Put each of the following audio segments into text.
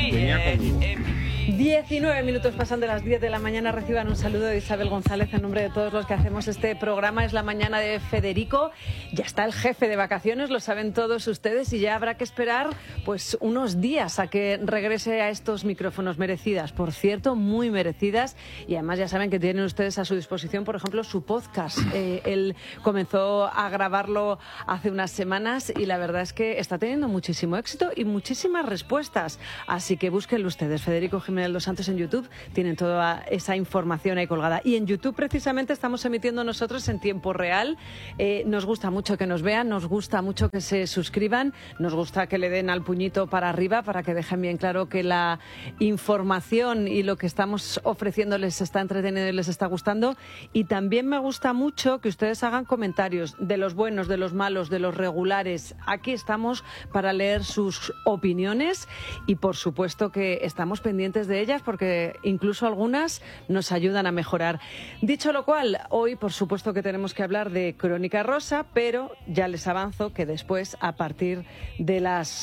venía conmigo. 19 minutos pasan de las 10 de la mañana. Reciban un saludo de Isabel González en nombre de todos los que hacemos este programa. Es la mañana de Federico. Ya está el jefe de vacaciones, lo saben todos ustedes, y ya habrá que esperar pues unos días a que regrese a estos micrófonos. Merecidas, por cierto, muy merecidas. Y además ya saben que tienen ustedes a su disposición, por ejemplo, su podcast. Él comenzó a grabarlo hace unas semanas y la verdad es que está teniendo muchísimo éxito y muchísimas respuestas. Así que búsquenlo ustedes, Federico Jiménez Los Santos, en YouTube. Tienen toda esa información ahí colgada. Y en YouTube precisamente estamos emitiendo nosotros en tiempo real. Nos gusta mucho que nos vean, nos gusta mucho que se suscriban, nos gusta que le den al puñito para arriba para que dejen bien claro que la información y lo que estamos ofreciendo les está entreteniendo y les está gustando. Y también me gusta mucho que ustedes hagan comentarios de los buenos, de los malos, de los regulares. Aquí estamos para leer sus opiniones y por supuesto que estamos pendientes de ellas porque incluso algunas nos ayudan a mejorar. Dicho lo cual, hoy por supuesto que tenemos que hablar de Crónica Rosa, pero ya les avanzo que después, a partir de las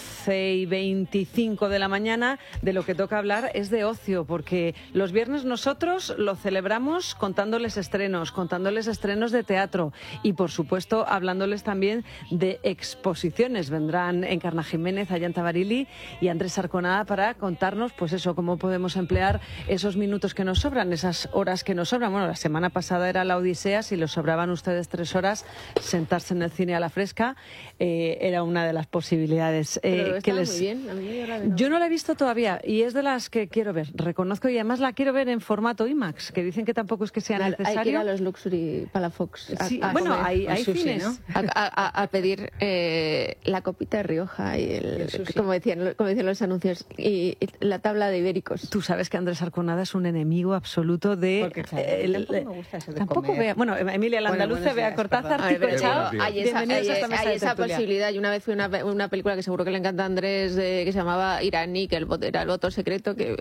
11:25 de la mañana, de lo que toca hablar es de ocio, porque los viernes nosotros lo celebramos contándoles estrenos de teatro y por supuesto hablándoles también de exposiciones. Vendrán Encarna Jiménez, Ayanta Barili y Andrés Arconada para contarnos pues eso, cómo podemos emplear esos minutos que nos sobran, esas horas que nos sobran. Bueno, la semana pasada era la Odisea, si les sobraban ustedes 3 horas, sentarse en el cine a la fresca era una de las posibilidades. Pero que muy bien. A mí yo no la he visto todavía y es de las que quiero ver, reconozco, y además la quiero ver en formato IMAX, que dicen que tampoco es que sea necesario. Hay que ir a los Luxury Palafox. Sí, bueno, hay sushi, cines, ¿no? A pedir la copita de Rioja y como decían los anuncios, y la tabla de ibéricos. Tú sabes que Andrés Arconada es un enemigo absoluto de... Porque tampoco me gusta eso de tampoco comer. Vea, bueno, Emilia la Andaluza, Bea Cortázar, A ver, Tico Chao. hay esa posibilidad. Y una vez fui a una película que seguro que le encanta a Andrés, que se llamaba Iraní, que era el voto secreto, que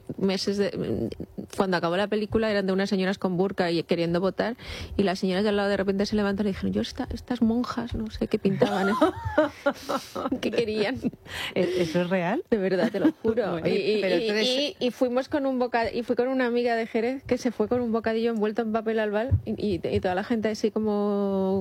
cuando acabó la película eran de unas señoras con burka y queriendo votar, y las señoras de al lado de repente se levantaron y dijeron, estas monjas, no sé qué pintaban, ¿qué querían? ¿Eso es real? De verdad, te lo juro. Bueno, y fuimos con y fui con una amiga de Jerez que se fue con un bocadillo envuelto en papel albal y toda la gente así como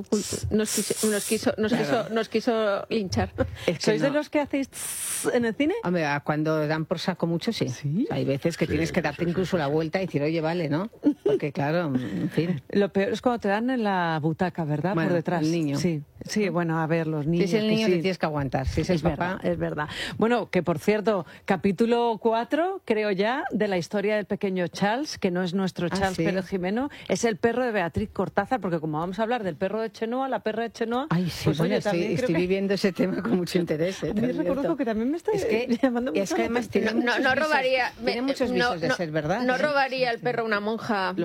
nos quiso linchar. ¿Sois de los que hacéis en el cine? Hombre, cuando dan por saco mucho, sí. ¿Sí? Hay veces que tienes que darte incluso la vuelta y decir, oye, vale, ¿no? Porque claro, en fin. Lo peor es cuando te dan en la butaca, ¿verdad? Bueno, por detrás. el niño. Sí, bueno, a ver, los niños. Si es el niño, que te tienes que aguantar. Si es el papá. Verdad, es verdad. Bueno, que por cierto, capítulo 4, creo ya, de la historia del pequeño Charles, que no es nuestro Charles Pérez Jimeno, es el perro de Beatriz Cortázar, porque como vamos a hablar del perro de Chenoa, la perra de Chenoa... Ay, sí, pues, bueno, oye, estoy viviendo ese tema con mucho interés. A mí reconozco que también me está llamando mucho. Es que además tiene no robaría, tiene muchos visos de ser verdad. No robaría el perro una monja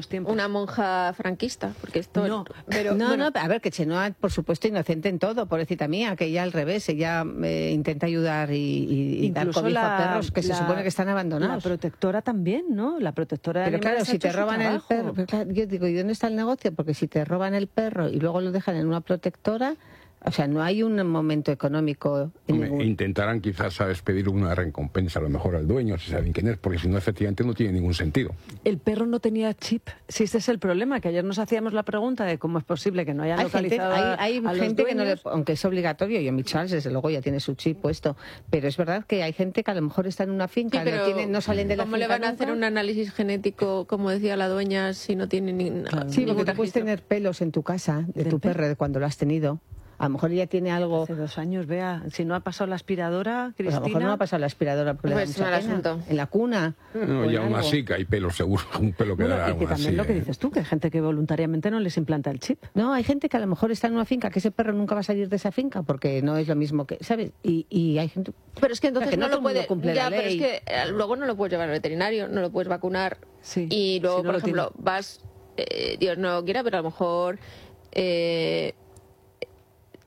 franquista, porque esto No, pero a ver, que Chenoa, por supuesto, inocente en todo, pobrecita mía, que ella al revés, ella intenta ayudar y dar cobijo a perros que se supone que están abandonados. La protectora también, ¿no? La protectora de Pero animales claro, si te roban el perro, yo digo, ¿y dónde está el negocio? Porque si te roban el perro y luego lo dejan en una protectora, o sea, no hay un momento económico. Intentarán quizás, ¿sabes?, pedir una recompensa a lo mejor al dueño, si saben quién es, porque si no, efectivamente no tiene ningún sentido. El perro no tenía chip. Si ese es el problema, que ayer nos hacíamos la pregunta de cómo es posible que no hayan localizado hay a gente los que no le, dueños. aunque es obligatorio, y en mi Charles desde luego ya tiene su chip puesto, pero es verdad que hay gente que a lo mejor está en una finca, no salen de la finca. ¿Cómo le van a nunca? hacer un análisis genético, como decía la dueña, si no tiene Sí, porque tú puedes tener pelos en tu casa de tu perro de cuando lo has tenido. A lo mejor ella tiene algo... Hace 2 años, vea, si no ha pasado la aspiradora, Cristina... Pues a lo mejor no ha pasado la aspiradora porque le da mucha pena. En la cuna. No, y aún así que hay pelo seguro, un pelo que da y que también lo que dices tú, que hay gente que voluntariamente no les implanta el chip. No, hay gente que a lo mejor está en una finca, que ese perro nunca va a salir de esa finca porque no es lo mismo que, ¿sabes? Y hay gente... Pero es que entonces que no lo puede... cumple la ley. Pero es que luego no lo puedes llevar al veterinario, no lo puedes vacunar. Sí, y luego, si no por ejemplo, vas... Dios no quiera, pero a lo mejor...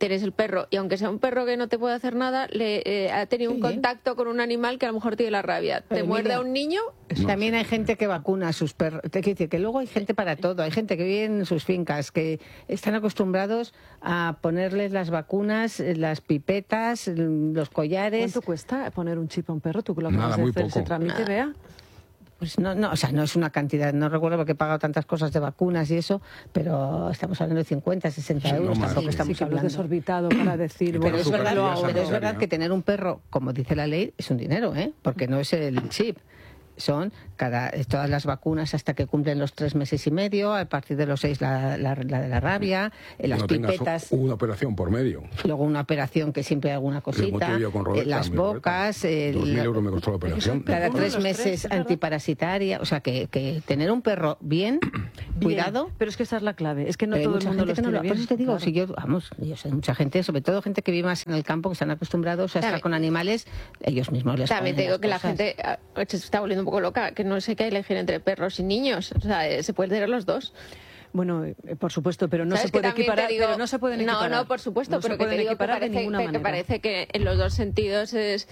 tienes el perro, y aunque sea un perro que no te puede hacer nada, ha tenido un contacto con un animal que a lo mejor tiene la rabia. Pero te muerde a un niño. También hay gente que vacuna a sus perros. Te quiero decir que luego hay gente para todo. Hay gente que vive en sus fincas, que están acostumbrados a ponerles las vacunas, las pipetas, los collares. ¿Cuánto cuesta poner un chip a un perro? ¿Tú que lo acabas de hacer? ¿Se tramite, Bea? Pues no, o sea, no es una cantidad, no recuerdo porque he pagado tantas cosas de vacunas y eso, pero estamos hablando de 50, 60 euros, tampoco estamos hablando. Desorbitado para decir, pero es verdad que tener un perro, como dice la ley, es un dinero, porque no es el chip. Son todas las vacunas hasta que cumplen los 3 meses y medio, a partir de los 6 la de la rabia, las pipetas. Una operación por medio. Luego una operación que siempre hay alguna cosita, las bocas. 2.000 euros me costó la operación. Cada 3 meses antiparasitaria. O sea, que tener un perro bien, cuidado. Pero es que esa es la clave. Es que no todo el mundo lo tiene bien. Por eso te digo, si yo sé mucha gente, sobre todo gente que vive más en el campo, que están acostumbrados a estar con animales, ellos mismos les también te digo que la gente se está volviendo un poco loca, que no sé qué elegir entre perros y niños. O sea, se pueden tener los dos. Bueno, por supuesto, pero no se puede equiparar. Pero no se pueden equiparar. No, por supuesto, pero que te digo que parece que en los dos sentidos es...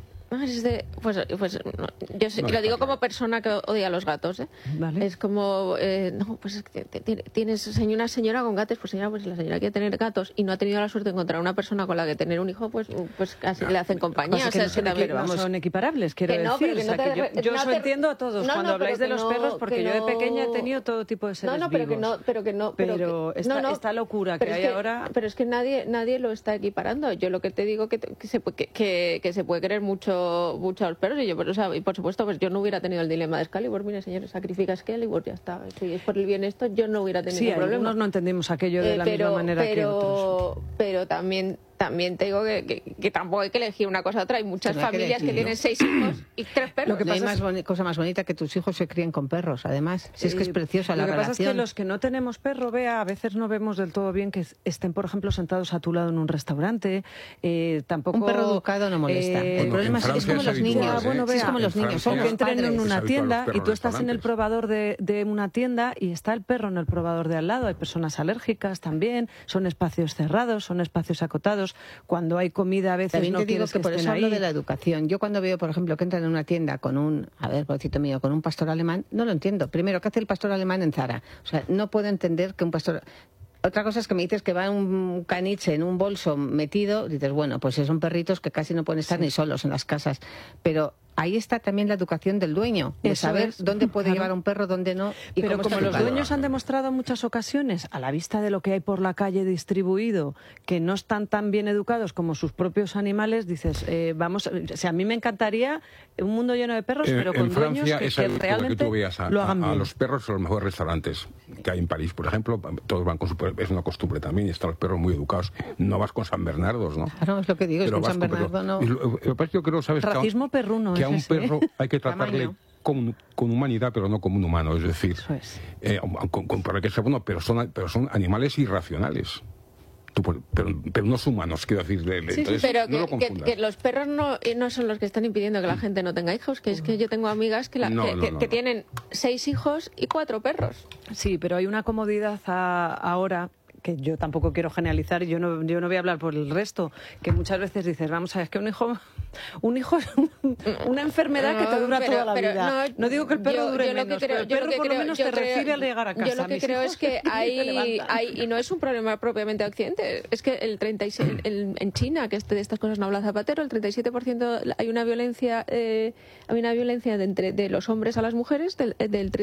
yo lo digo como persona que odia a los gatos, Vale. Es como tienes una señora con gatos, pues señora, pues la señora quiere tener gatos y no ha tenido la suerte de encontrar una persona con la que tener un hijo, pues casi le hacen compañía. O sea, no son equiparables, quiero decir. Yo os entiendo a todos cuando habláis de los perros, porque yo de pequeña he tenido todo tipo de seres vivos. Pero esta locura que hay ahora... Pero es que nadie lo está equiparando. Yo lo que te digo que se puede querer mucho a los perros, y por supuesto, pues yo no hubiera tenido el dilema de Excalibur. Mire, señores, sacrifica a Excalibur, ya está. Si es por el bien esto, yo no hubiera tenido problema. Algunos no entendemos aquello de la misma manera que otros. Pero también te digo que tampoco hay que elegir una cosa u otra. Hay muchas familias que tienen 6 hijos y 3 perros. Lo que pasa es cosa más bonita que tus hijos se críen con perros, además. Si es que es preciosa la relación. Lo que pasa es que los que no tenemos perro, Bea, a veces no vemos del todo bien que estén, por ejemplo, sentados a tu lado en un restaurante. Tampoco... Un perro educado no molesta. El problema es como los niños. Es como los niños. O que entren en una tienda y tú estás en el probador de una tienda y está el perro en el probador de al lado. Hay personas alérgicas también. Son espacios cerrados, son espacios acotados. Cuando hay comida a veces también no te digo que por eso hablo de la educación. Yo cuando veo, por ejemplo, que entran en una tienda con un pastor alemán, no lo entiendo. Primero, ¿qué hace el pastor alemán en Zara? O sea, no puedo entender que un pastor... Otra cosa es que me dices que va un caniche en un bolso metido, dices, bueno, pues son perritos que casi no pueden estar ni solos en las casas. Pero ahí está también la educación del dueño, de saber dónde puede llevar un perro, dónde no. Y pero como los dueños han demostrado en muchas ocasiones, a la vista de lo que hay por la calle distribuido, que no están tan bien educados como sus propios animales, dices, a mí me encantaría un mundo lleno de perros, pero con dueños que realmente lo hagan bien. A los perros en los mejores restaurantes que hay en París, por ejemplo, todos van con su perro, es una costumbre también, y están los perros muy educados. No vas con San Bernardos, ¿no? Claro, es lo que digo, es con San Bernardo no... Yo creo, ¿sabes? Racismo perruno. Que a un perro hay que tratarle con humanidad, pero no como un humano. Es decir, para que sea bueno, pero son animales irracionales. Pero no son humanos, quiero decir. Entonces, pero no que los perros no son los que están impidiendo que la gente no tenga hijos, que es que yo tengo amigas que tienen 6 hijos y 4 perros. Sí, pero hay una comodidad ahora, que yo tampoco quiero generalizar, yo no voy a hablar por el resto, que muchas veces dices, vamos a ver, es que un hijo es una enfermedad que te dura toda la vida. No digo que el perro dure menos, pero el perro por lo menos te recibe al llegar a casa. Yo lo que creo es que hay, y no es un problema propiamente de Occidente, es que el 37, en China, que de estas cosas no habla Zapatero, el 37% hay una violencia de los hombres a las mujeres del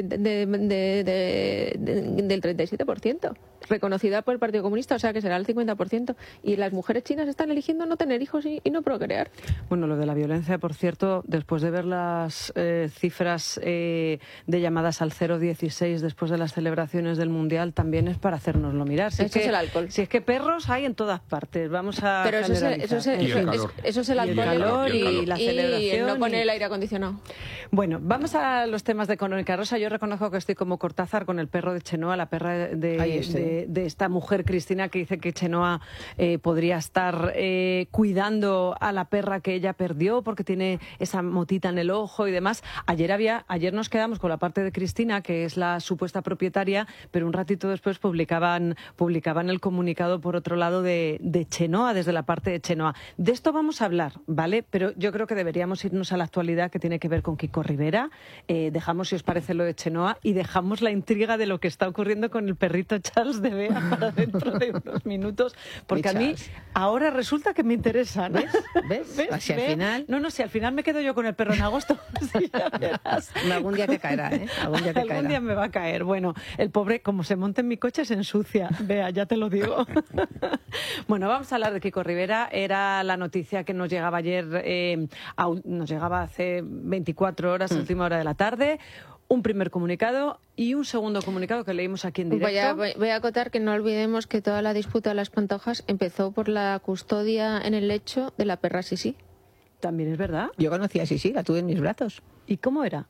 37%, reconocida por el Partido Comunista, o sea que será el 50%, y las mujeres chinas están eligiendo no tener hijos y no procrear. Bueno, lo de la violencia, por cierto, después de ver las cifras de llamadas al 016 después de las celebraciones del Mundial, también es para hacérnoslo mirar. Eso es el alcohol. Si es que perros hay en todas partes, vamos a Pero eso es el alcohol y la celebración. Y no poner el aire acondicionado. Bueno, vamos a los temas de Económica Rosa. Yo reconozco que estoy como Cortázar con el perro de Chenoa, la perra de esta mujer, Cristina, que dice que Chenoa podría estar cuidando a la perra que ella perdió porque tiene esa motita en el ojo y demás. Ayer nos quedamos con la parte de Cristina, que es la supuesta propietaria, pero un ratito después publicaban el comunicado, por otro lado, de Chenoa, desde la parte de Chenoa. De esto vamos a hablar, ¿vale? Pero yo creo que deberíamos irnos a la actualidad, que tiene que ver con Kiko Rivera. Dejamos, si os parece, lo de Chenoa y dejamos la intriga de lo que está ocurriendo con el perrito Charles de Bea para dentro de unos minutos, porque a mí ahora resulta que me interesa, ¿no? ¿Ves? Si al final... No, si al final me quedo yo con el perro en agosto. Sí, ya verás. Algún día te caerá, ¿eh? Algún día me va a caer. Bueno, el pobre, como se monte en mi coche, se ensucia. Vea, ya te lo digo. Bueno, vamos a hablar de Kiko Rivera. Era la noticia que nos llegaba ayer, nos llegaba hace 24 horas, última hora de la tarde. Un primer comunicado y un segundo comunicado que leímos aquí en directo. Voy a acotar que no olvidemos que toda la disputa de las Pantojas empezó por la custodia en el lecho de la perra Sisi. También es verdad. Yo conocí a Sisi, la tuve en mis brazos. ¿Y cómo era?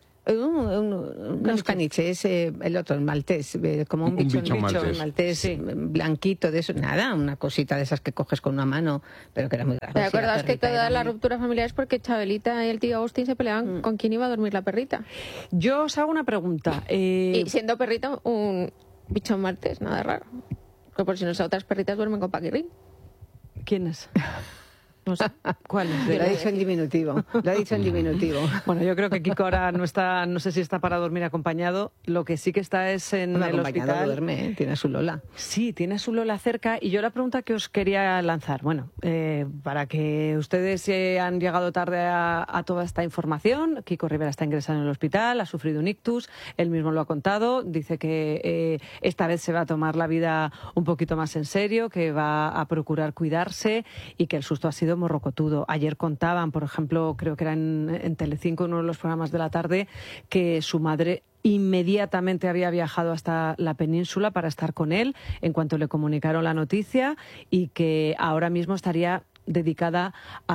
Unos caniches, el otro, el maltés, como un bicho maltés sí, blanquito, de eso, nada, una cosita de esas que coges con una mano, pero que era muy grave. ¿Te acuerdas que toda la ruptura familiar es porque Chabelita y el tío Agustín se peleaban con quién iba a dormir la perrita? Yo os hago una pregunta. Y siendo perrita, un bicho maltés, nada raro. Que por si no sé, otras perritas duermen con Paquirrín. ¿Quiénes? No sé, ¿cuál es? Lo ha dicho en diminutivo. Bueno, yo creo que Kiko ahora no está, no sé si está para dormir acompañado. Lo que sí que está es en el hospital. Duerme, tiene a su Lola. Sí, tiene a su Lola cerca. Y yo la pregunta que os quería lanzar, bueno, para que ustedes han llegado tarde a toda esta información, Kiko Rivera está ingresado en el hospital, ha sufrido un ictus, él mismo lo ha contado, dice que esta vez se va a tomar la vida un poquito más en serio, que va a procurar cuidarse y que el susto ha sido morrocotudo. Ayer contaban, por ejemplo, creo que era en Telecinco, en uno de los programas de la tarde, que su madre inmediatamente había viajado hasta la península para estar con él en cuanto le comunicaron la noticia y que ahora mismo estaría dedicada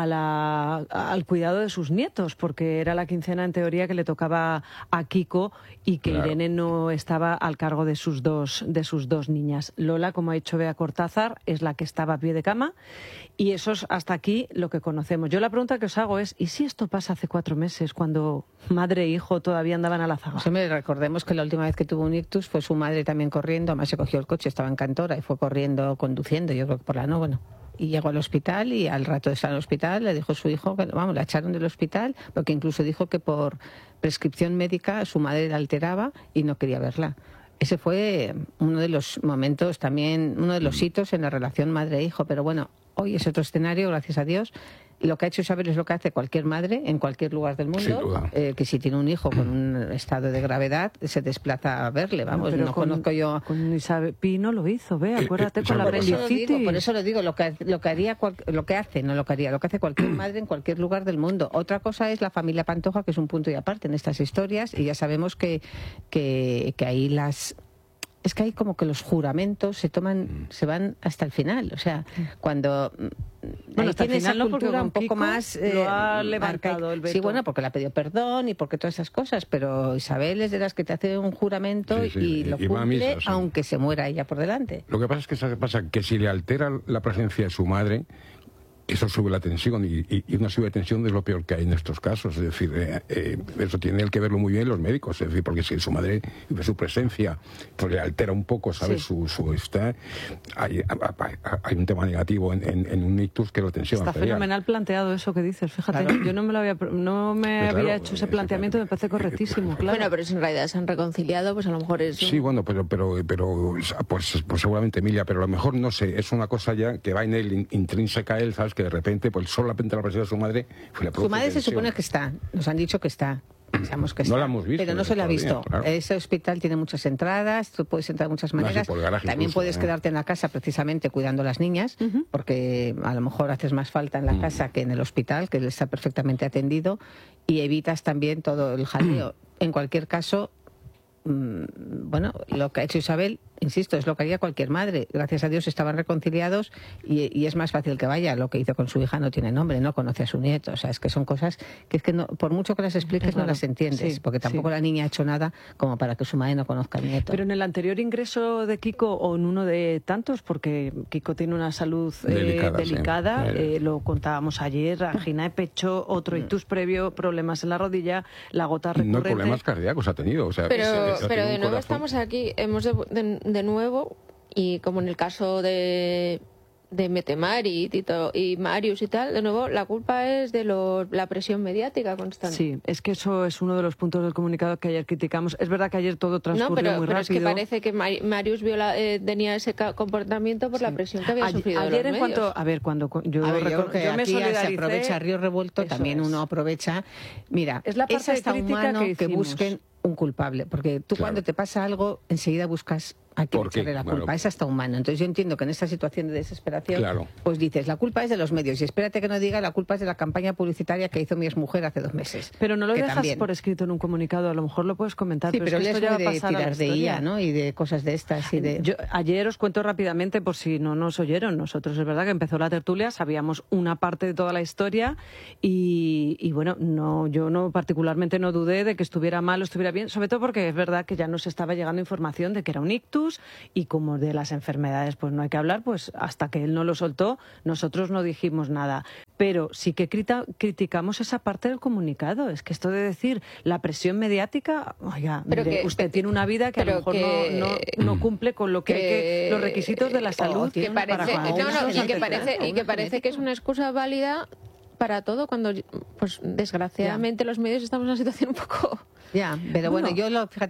al cuidado de sus nietos, porque era la quincena en teoría que le tocaba a Kiko y que claro, Irene no estaba al cargo de sus dos niñas. Lola, como ha dicho Bea Cortázar, es la que estaba a pie de cama y eso es hasta aquí lo que conocemos. Yo la pregunta que os hago es, ¿y si esto pasa hace 4 meses cuando madre e hijo todavía andaban a la zaga? Pues, recordemos que la última vez que tuvo un ictus fue su madre también corriendo, además se cogió el coche, estaba en Cantora y fue corriendo, conduciendo, yo creo que por la no, y llegó al hospital y al rato de estar en el hospital le dijo a su hijo que, la echaron del hospital porque incluso dijo que por prescripción médica su madre la alteraba y no quería verla. Ese fue uno de los momentos también, uno de los hitos en la relación madre-hijo, pero bueno, hoy es otro escenario, gracias a Dios. Lo que ha hecho Isabel es lo que hace cualquier madre en cualquier lugar del mundo, que si tiene un hijo con un estado de gravedad se desplaza a verle, no conozco yo... Con Isabel Pino lo hizo, acuérdate con la apendicitis. Por eso lo digo, lo que hace cualquier madre en cualquier lugar del mundo. Otra cosa es la familia Pantoja, que es un punto y aparte en estas historias, y ya sabemos que ahí las... Es que hay como que los juramentos se van hasta el final, o sea, cuando hasta tiene el final esa cultura un poco Kiko más lo ha levantado el veto. Sí, bueno, porque le ha pedido perdón y porque todas esas cosas, pero Isabel es de las que te hace un juramento y lo cumple, misa, aunque se muera ella por delante. Lo que pasa es que si le altera la presencia de su madre, eso sube la tensión y una subida de tensión es lo peor que hay en estos casos. Es decir, eso tiene que verlo muy bien los médicos, es decir, porque si su madre ve su presencia, pues le altera un poco, ¿sabes? Sí. Hay un tema negativo en un ictus que es la tensión Está arterial. Fenomenal planteado eso que dices, fíjate, claro. Yo no me había hecho ese planteamiento, me parece correctísimo, claro. Bueno, pero si en realidad se han reconciliado, pues a lo mejor es... Sí, bueno, pero pues seguramente Emilia, pero a lo mejor, no sé, es una cosa ya que va en él, intrínseca a él, ¿sabes? Que de repente, pues solamente la presencia de su madre fue la Su madre se supone que está, nos han dicho que está. Pensamos que no la hemos visto, pero no se la ha visto. Claro. Ese hospital tiene muchas entradas, tú puedes entrar de muchas maneras. También incluso, puedes quedarte en la casa precisamente cuidando a las niñas, porque a lo mejor haces más falta en la casa que en el hospital, que él está perfectamente atendido, y evitas también todo el jaleo. En cualquier caso, bueno, lo que ha hecho Isabel insisto, es lo que haría cualquier madre. Gracias a Dios estaban reconciliados y es más fácil que vaya. Lo que hizo con su hija no tiene nombre, no conoce a su nieto. O sea, es que son cosas que es que no, por mucho que las expliques no las entiendes, porque tampoco la niña ha hecho nada como para que su madre no conozca al nieto. Pero en el anterior ingreso de Kiko, o en uno de tantos, porque Kiko tiene una salud delicada, lo contábamos ayer, angina de pecho, otro ictus previo, problemas en la rodilla, la gota recurrente. No, problemas cardíacos ha tenido. O sea, pero de nuevo estamos aquí, hemos de nuevo, y como en el caso de Metemari, Tito y Marius y tal, de nuevo la culpa es de la presión mediática constante. Sí, es que eso es uno de los puntos del comunicado que ayer criticamos. Es verdad que ayer todo transcurrió muy rápido. Es que parece que Marius tenía ese comportamiento por la presión que había sufrido ayer en en cuanto, a ver, cuando yo me solidaricé, se aprovecha Río Revuelto, también uno aprovecha. Mira, es la parte hasta humano que busquen un culpable, porque tú cuando te pasa algo enseguida buscas a quién echarle la culpa, es hasta humano. Entonces yo entiendo que en esta situación de desesperación pues dices, la culpa es de los medios, y espérate que no diga la culpa es de la campaña publicitaria que hizo mi exmujer hace 2 meses. Pero no lo dejas por escrito en un comunicado, a lo mejor lo puedes comentar. Sí, pero esto ya va a de pasar tirar de IA, ¿no? Y de cosas de estas. Ayer os cuento rápidamente, por si no nos oyeron, nosotros es verdad que empezó la tertulia, sabíamos una parte de toda la historia y bueno, yo particularmente no dudé de que estuviera mal o estuviera bien, sobre todo porque es verdad que ya nos estaba llegando información de que era un ictus, y como de las enfermedades pues no hay que hablar, pues hasta que él no lo soltó nosotros no dijimos nada. Pero sí que criticamos esa parte del comunicado. Es que esto de decir la presión mediática, oiga, usted tiene una vida que a lo mejor no cumple con lo que los requisitos de la salud. Que parece que es una excusa válida para todo, cuando pues desgraciadamente los medios estamos en una situación un poco... Ya, pero bueno, yo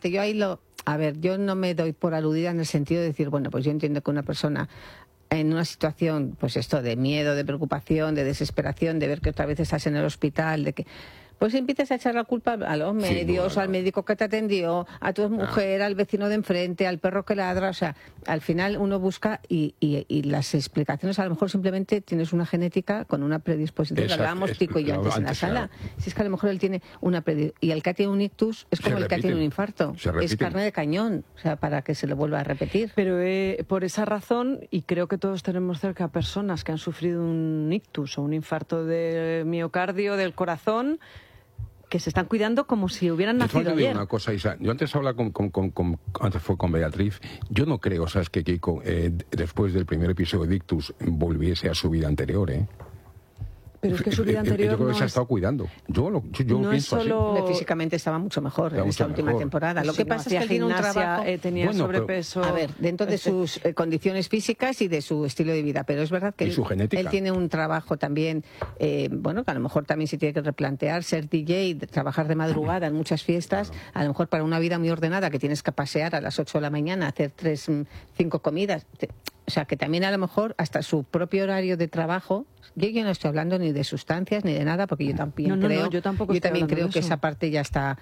yo no me doy por aludida en el sentido de decir, bueno, pues yo entiendo que una persona en una situación, pues esto de miedo, de preocupación, de desesperación, de ver que otra vez estás en el hospital, de que pues empiezas a echar la culpa a los medios, al médico que te atendió, a tu mujer, al vecino de enfrente, al perro que ladra. O sea, al final uno busca y las explicaciones, a lo mejor simplemente tienes una genética con una predisposición. Hablábamos Pico y yo antes en la sala. Si es que a lo mejor él tiene una predisposición, y el que tiene un ictus es como el que tiene un infarto. Es carne de cañón, o sea, para que se le vuelva a repetir. Pero por esa razón, y creo que todos tenemos cerca personas que han sufrido un ictus o un infarto de miocardio, del corazón, que se están cuidando como si hubieran nacido ayer. Una cosa, Isa. Yo antes hablaba antes fue con Beatriz. Yo no creo, ¿sabes?, que Kiko, después del primer episodio de ictus, volviese a su vida anterior, Pero es que su vida anterior yo creo que se ha estado cuidando. Yo pienso solo... Físicamente estaba mucho mejor en esta última temporada. Lo que pasa es que él tiene un trabajo... tenía sobrepeso... A ver, dentro de sus condiciones físicas y de su estilo de vida. Pero es verdad que él tiene un trabajo también... que a lo mejor también se tiene que replantear ser DJ, trabajar de madrugada en muchas fiestas. A lo mejor para una vida muy ordenada, que tienes que pasear a las 8 de la mañana, hacer 5 comidas... O sea, que también a lo mejor hasta su propio horario de trabajo, yo no estoy hablando ni de sustancias ni de nada, porque yo también creo que esa parte ya está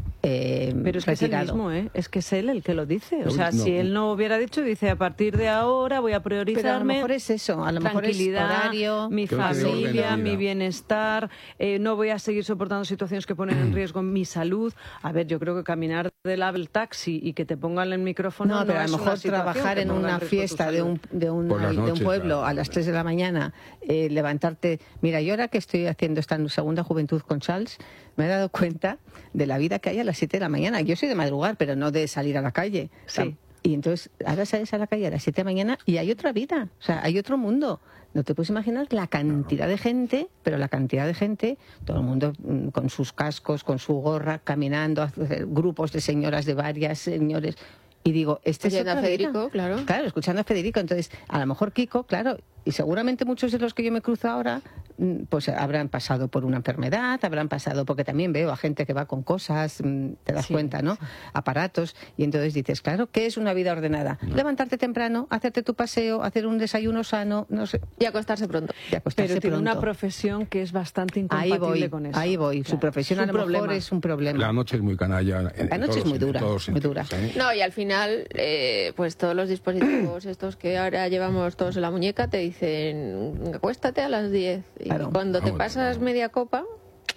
pero es que retirado. Es el mismo, es que es él el que lo dice. O sea, si él no hubiera dicho, dice, a partir de ahora voy a priorizarme. Pero a lo mejor es eso, a lo mejor es horario, mi familia, mi bienestar, no voy a seguir soportando situaciones que ponen en riesgo mi salud. A ver, yo creo que caminar del taxi y que te pongan el micrófono no pero a lo mejor trabajar en una fiesta de un pueblo a las 3 de la mañana, levantarte... Mira, yo ahora que estoy haciendo esta segunda juventud con Charles, me he dado cuenta de la vida que hay a las 7 de la mañana. Yo soy de madrugar, pero no de salir a la calle. Sí. Y entonces ahora sales a la calle a las 7 de la mañana y hay otra vida, o sea, hay otro mundo. No te puedes imaginar la cantidad de gente, pero la cantidad de gente, todo el mundo con sus cascos, con su gorra, caminando, grupos de señoras de varias, señores... Y digo, escuchando a Federico, claro. Claro, escuchando a Federico. Entonces, a lo mejor Kiko, claro, y seguramente muchos de los que yo me cruzo ahora, pues habrán pasado por una enfermedad, habrán pasado, porque también veo a gente que va con cosas, te das cuenta, ¿no? Sí. Aparatos, y entonces dices, claro, ¿qué es una vida ordenada? No. Levantarte temprano, hacerte tu paseo, hacer un desayuno sano, no sé. Y acostarse pronto. Pero tiene una profesión que es bastante incompatible con eso. Ahí voy. Claro. Su profesión a lo mejor es un problema. La noche es muy canalla. La noche es muy dura, muy dura. No, y al final, pues todos los dispositivos estos que ahora llevamos todos en la muñeca te dicen, acuéstate a las 10. Y claro. Cuando te pasas media copa...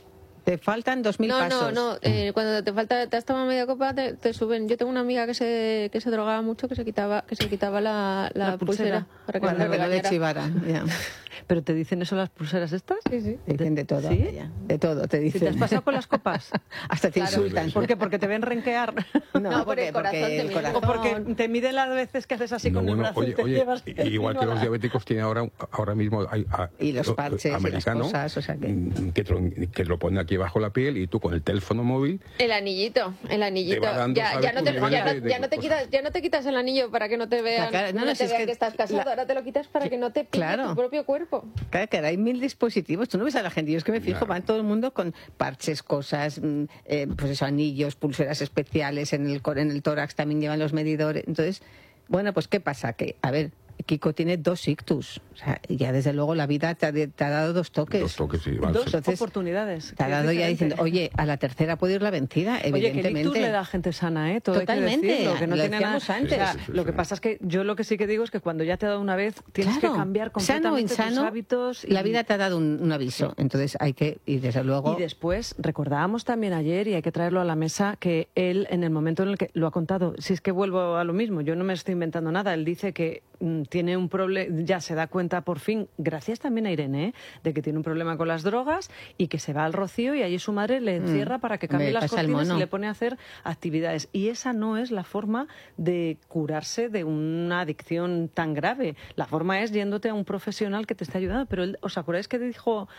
Te faltan 2.000 pasos. No, cuando te has tomado media copa te suben. Yo tengo una amiga que se drogaba mucho, que se quitaba la pulsera para que no le chivara. Ya. ¿Pero te dicen eso las pulseras estas? Sí. Te dicen de todo. ¿Sí? De todo te dicen. ¿Te has pasado con las copas? Hasta te insultan. ¿Por qué? ¿Porque te ven renquear? No, porque el corazón. O porque te miden las veces que haces así con el brazo y te llevas... Igual que los diabéticos tienen ahora mismo... y los parches americano, y las cosas, o sea que lo ponen aquí bajo la piel y tú con el teléfono móvil... El anillito. Ya no te quitas el anillo para que no te vean, que estás casado. Ahora te lo quitas para que no te pille tu propio cuerpo. Claro, que ahora hay 1000 dispositivos. Tú no ves a la gente. Yo es que me fijo, van todo el mundo con parches, cosas, pues eso, anillos, pulseras especiales. En el tórax también llevan los medidores. Entonces, bueno, pues ¿qué pasa? Que, a ver, Kiko tiene 2 ictus. O sea, ya desde luego la vida te ha dado 2 toques. 2 toques, sí. Dos Entonces, oportunidades. Te ha dado ya diciendo, oye, a la tercera puede ir la vencida, evidentemente. Oye, que el ictus le da gente sana, ¿eh? Todo totalmente. Hay que decirlo, que no lo tiene nada. Antes. O sea, lo que pasa es que yo lo que sí que digo es que cuando ya te ha dado una vez, tienes que cambiar completamente tus hábitos. La vida te ha dado un aviso. Entonces hay que, y desde luego... Y después, recordábamos también ayer, y hay que traerlo a la mesa, que él, en el momento en el que lo ha contado, si es que vuelvo a lo mismo, yo no me estoy inventando nada, él dice que tiene un problema, ya se da cuenta por fin, gracias también a Irene, de que tiene un problema con las drogas y que se va al Rocío y allí su madre le encierra para que cambie las cortinas y le pone a hacer actividades. Y esa no es la forma de curarse de una adicción tan grave. La forma es yéndote a un profesional que te esté ayudando. Pero ¿os acordáis que dijo